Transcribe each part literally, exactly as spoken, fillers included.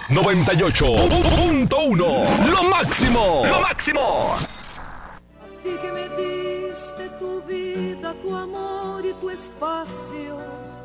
noventa y ocho punto uno. Lo máximo, lo máximo. A ti que me diste tu vida, tu amor y tu espacio.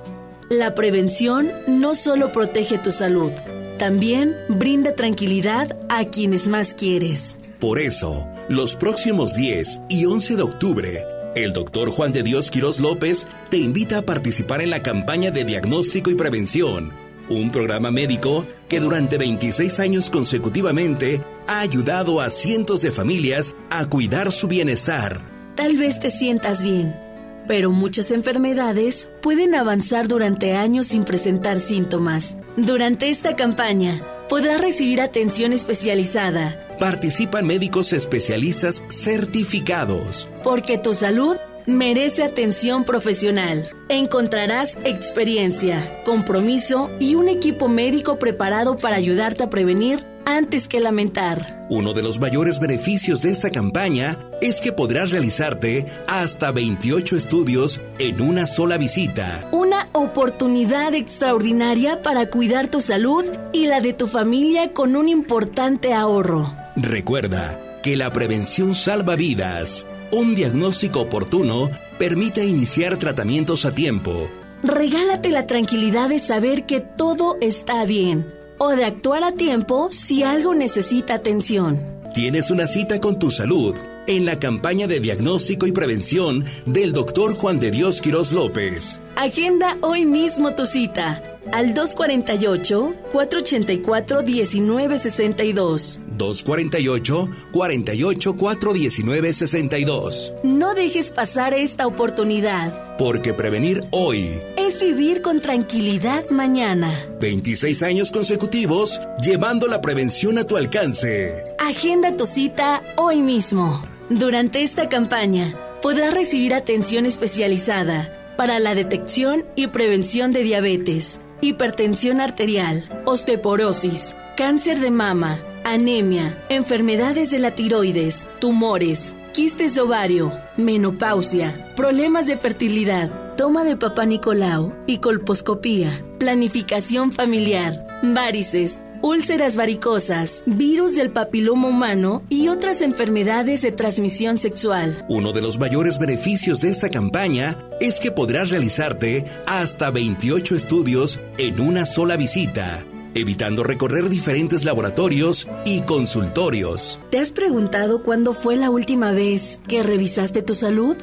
La prevención no solo protege tu salud, también brinda tranquilidad a quienes más quieres. Por eso, los próximos diez y once de octubre, el doctor Juan de Dios Quirós López te invita a participar en la campaña de diagnóstico y prevención, un programa médico que durante veintiséis años consecutivamente ha ayudado a cientos de familias a cuidar su bienestar. Tal vez te sientas bien, pero muchas enfermedades pueden avanzar durante años sin presentar síntomas. Durante esta campaña, podrás recibir atención especializada. Participan médicos especialistas certificados. Porque tu salud merece atención profesional. Encontrarás experiencia, compromiso y un equipo médico preparado para ayudarte a prevenir antes que lamentar. Uno de los mayores beneficios de esta campaña es que podrás realizarte hasta veintiocho estudios en una sola visita. Una oportunidad extraordinaria para cuidar tu salud y la de tu familia con un importante ahorro. Recuerda que la prevención salva vidas. Un diagnóstico oportuno permite iniciar tratamientos a tiempo. Regálate la tranquilidad de saber que todo está bien o de actuar a tiempo si algo necesita atención. Tienes una cita con tu salud en la campaña de diagnóstico y prevención del doctor Juan de Dios Quirós López. Agenda hoy mismo tu cita al dos cuarenta y ocho, cuatrocientos ochenta y cuatro, diecinueve sesenta y dos. dos cuarenta y ocho, cuarenta y ocho, cuatrocientos diecinueve, sesenta y dos. No dejes pasar esta oportunidad. Porque prevenir hoy es vivir con tranquilidad mañana. veintiséis años consecutivos llevando la prevención a tu alcance. Agenda tu cita hoy mismo. Durante esta campaña podrás recibir atención especializada para la detección y prevención de diabetes, hipertensión arterial, osteoporosis, cáncer de mama, anemia, enfermedades de la tiroides, tumores, quistes de ovario, menopausia, problemas de fertilidad, toma de Papá Nicolau y colposcopía, planificación familiar, varices, úlceras varicosas, virus del papiloma humano y otras enfermedades de transmisión sexual. Uno de los mayores beneficios de esta campaña es que podrás realizarte hasta veintiocho estudios en una sola visita, evitando recorrer diferentes laboratorios y consultorios. ¿Te has preguntado cuándo fue la última vez que revisaste tu salud?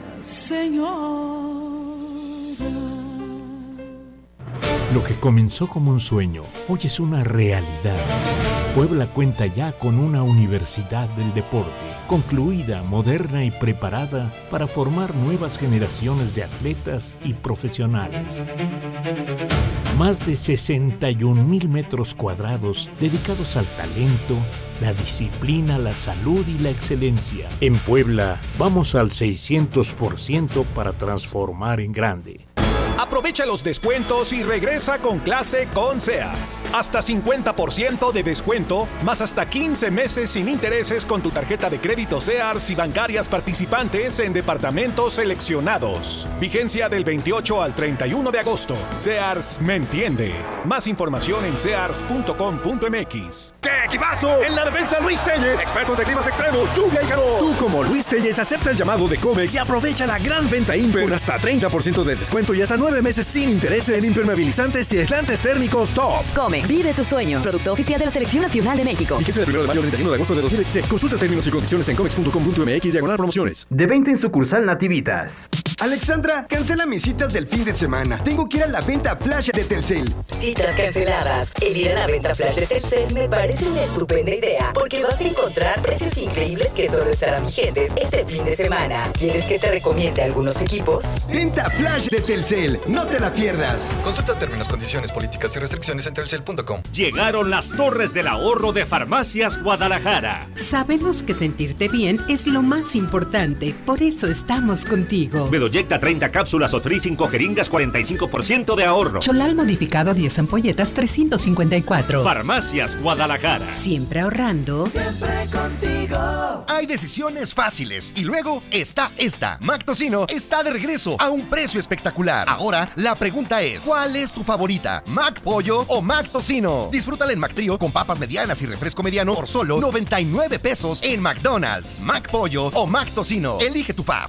Señor. Lo que comenzó como un sueño, hoy es una realidad. Puebla cuenta ya con una universidad del deporte, concluida, moderna y preparada para formar nuevas generaciones de atletas y profesionales. Más de sesenta y un mil metros cuadrados dedicados al talento, la disciplina, la salud y la excelencia. En Puebla, vamos al seiscientos por ciento para transformar en grande. Aprovecha los descuentos y regresa con clase con Sears. Hasta cincuenta por ciento de descuento, más hasta quince meses sin intereses con tu tarjeta de crédito Sears y bancarias participantes en departamentos seleccionados. Vigencia del veintiocho al treinta y uno de agosto. Sears me entiende. Más información en sears punto com punto m x. ¡Qué equipazo! En la defensa Luis Telles, expertos de climas extremos, lluvia y calor. Tú como Luis Telles acepta el llamado de Comex y aprovecha la gran venta Imper con hasta treinta por ciento de descuento y hasta nueve meses sin intereses en impermeabilizantes y aislantes térmicos top. Comex, vive tus sueños. Producto oficial de la Selección Nacional de México. Fíjese del primero de mayo al treinta y uno de agosto de dos mil veintiséis. Consulta términos y condiciones en comex punto com punto m x diagonal promociones. De veinte en sucursal Nativitas. Alexandra, cancela mis citas del fin de semana. Tengo que ir a la venta flash de Telcel. Citas canceladas. El ir a la venta flash de Telcel me parece una estupenda idea, porque vas a encontrar precios increíbles que solo estarán vigentes este fin de semana. ¿Quieres que te recomiende algunos equipos? Venta flash de Telcel. No te la pierdas. Consulta términos, condiciones, políticas y restricciones en telcel punto com. Llegaron las torres del ahorro de Farmacias Guadalajara. Sabemos que sentirte bien es lo más importante, por eso estamos contigo. Bedoyecta treinta cápsulas o Tri cinco jeringas, cuarenta y cinco por ciento de ahorro. Cholal modificado diez ampolletas, trescientos cincuenta y cuatro. Farmacias Guadalajara. Siempre ahorrando. Siempre contigo. Go. Hay decisiones fáciles y luego está esta. McTocino está de regreso a un precio espectacular. Ahora la pregunta es, ¿cuál es tu favorita? ¿McPollo o McTocino? Disfrútala en McTrio con papas medianas y refresco mediano por solo noventa y nueve pesos en McDonald's. McPollo o McTocino. Elige tu fave.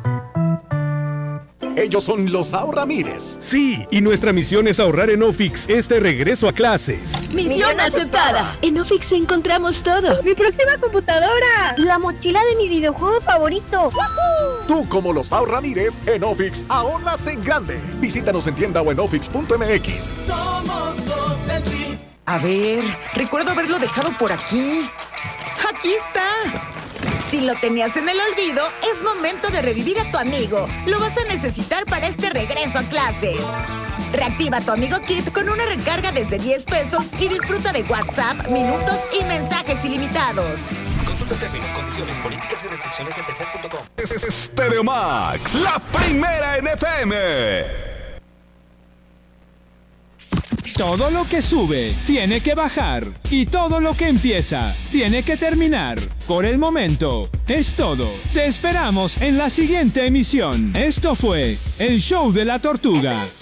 Ellos son los Ahorramires. Sí, y nuestra misión es ahorrar en Ofix este regreso a clases. ¡Misión aceptada! En Ofix encontramos todo. ¡Mi próxima computadora! ¡La mochila de mi videojuego favorito! ¡Woohoo! Tú, como los Ahorramires, en Ofix ahorras en grande. Visítanos en tienda o en ofix punto m x. Somos los del P. A ver, recuerdo haberlo dejado por aquí. ¡Aquí está! Si lo tenías en el olvido, es momento de revivir a tu amigo. Lo vas a necesitar para este regreso a clases. Reactiva a tu Amigo Kit con una recarga desde diez pesos y disfruta de WhatsApp, minutos y mensajes ilimitados. Consulta términos, condiciones, políticas y restricciones en telcel punto com. Es Stereo Max, la primera en F M. Todo lo que sube tiene que bajar y todo lo que empieza tiene que terminar. Por el momento, es todo. Te esperamos en la siguiente emisión. Esto fue El Show de la Tortuga.